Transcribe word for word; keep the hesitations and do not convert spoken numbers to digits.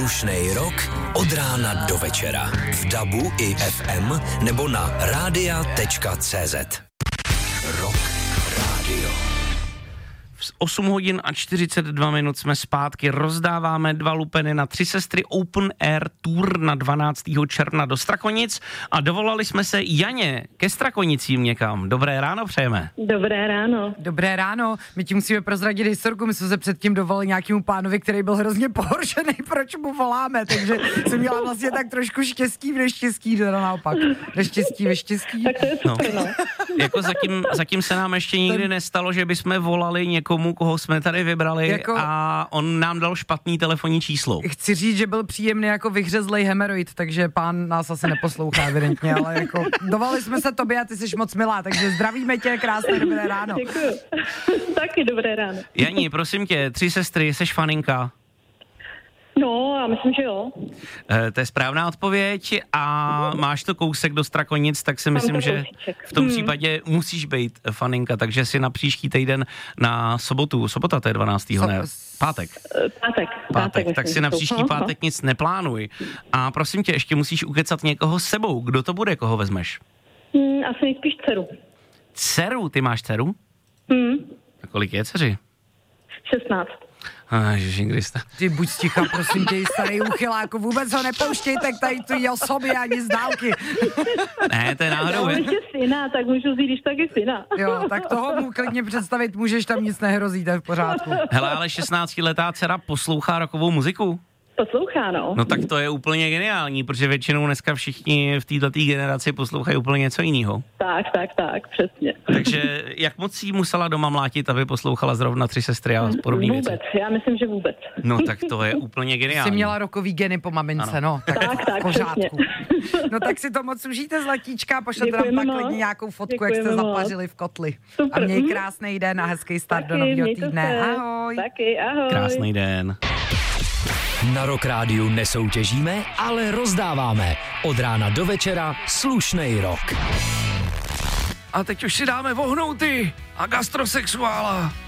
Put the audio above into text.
Slušnej rok od rána do večera. V dabu i ef em nebo na rádia tečka cé zet. Rock Radio. V osm hodin a čtyřicet dva minut jsme zpátky, rozdáváme dva lupeny na Tři sestry Open Air Tour na dvanáctého června do Strakonic a dovolali jsme se Janě ke Strakonicím někam. Dobré ráno přejeme. Dobré ráno. Dobré ráno, my ti musíme prozradit historku, my jsme se předtím dovolili nějakému pánovi, který byl hrozně pohoršený, proč mu voláme, takže jsem měla vlastně tak trošku štěstí v neštěstí, teda naopak, neštěstí ve štěstí. Tak to je super, no. no. Jako zatím, zatím se nám ještě nikdy Ten... nestalo, že bychom volali někomu, koho jsme tady vybrali jako... a on nám dal špatný telefonní číslo. Chci říct, že byl příjemný jako vyhřezlej hemeroid, takže pán nás asi neposlouchá evidentně, ale jako dovolili jsme se tobě a ty jsi moc milá, takže zdravíme tě, krásné dobré ráno. Děkuju. Taky dobré ráno. Janí, prosím tě, Tři sestry, seš faninka? No, já myslím, že jo. E, to je správná odpověď a máš to kousek do Strakonic, tak si myslím, že v tom hmm. případě musíš být faninka, takže si na příští týden na sobotu, sobota to je dvanáctého ne? Pátek. Pátek. Pátek, tak si na příští pátek nic neplánuj. A prosím tě, ještě musíš ukecat někoho s sebou. Kdo to bude, koho vezmeš? Hmm, asi nejspíš dceru. Dceru? Ty máš dceru? Hmm. A kolik je dceři? šestnáct. Ježiši Krista. Ty buď sticha, prosím tě, starý uchyláku, vůbec ho nepouštějte k tady tu osobě ani z dálky. Ne, to je náhodou. Já mám ještě syna, tak můžu vzít, když taky syna. Jo, tak toho mu klidně představit můžeš, tam nic nehrozí, to je v pořádku. Hele, ale šestnáctiletá dcera poslouchá rockovou muziku? Poslouchá, no. No tak to je úplně geniální, protože většinou dneska všichni v této generaci poslouchají úplně něco jiného. Tak, tak, tak, přesně. Takže jak moc jí musela doma mlátit, aby poslouchala zrovna Tři sestry a podobný věci? Vůbec, já myslím, že vůbec. No tak to je úplně geniální. Jsi měla rokový geny po mamince, ano. No. Tak, tak, tak, v pořádku. No tak si to moc užijte, zlatíčka, pošlete nám pak klidně nějakou fotku, Děkujeme jak jste zapařili v kotli. Super. A měj krásný den a hezký start Taky, do nového týdne. Se. Ahoj. Taky, ahoj. Krásný den. Na Rock Rádiu nesoutěžíme, ale rozdáváme. Od rána do večera slušnej rok. A teď už si dáme vohnouty a gastrosexuála.